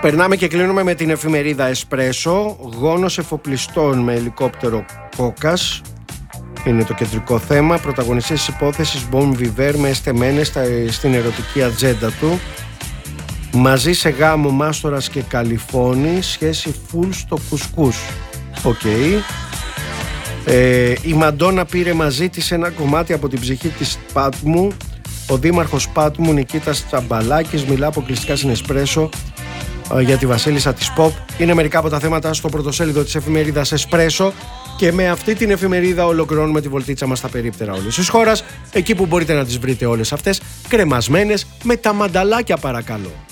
Περνάμε και κλείνουμε με την εφημερίδα Εσπρέσο. Γόνος εφοπλιστών με ελικόπτερο Κόκας είναι το κεντρικό θέμα. Πρωταγωνιστής της υπόθεσης Bon Viver με εστεμένες στην ερωτική ατζέντα του. Μαζί σε γάμο Μάστορας και Καλιφώνη, σχέση φουλ στο κουσκούς. Η Μαντόνα πήρε μαζί της ένα κομμάτι από την ψυχή της Πάτμου. Ο δήμαρχος Πάτμου Νικήτας Τσαμπαλάκης μιλά αποκλειστικά στην Εσπρέσο για τη βασίλισσα της Pop. Είναι μερικά από τα θέματα στο πρωτοσέλιδο της εφημερίδας Εσπρέσο. Και με αυτή την εφημερίδα ολοκληρώνουμε τη βολτίτσα μας στα περίπτερα όλης της χώρας, εκεί που μπορείτε να τις βρείτε όλες αυτές κρεμασμένες με τα μανταλάκια, παρακαλώ.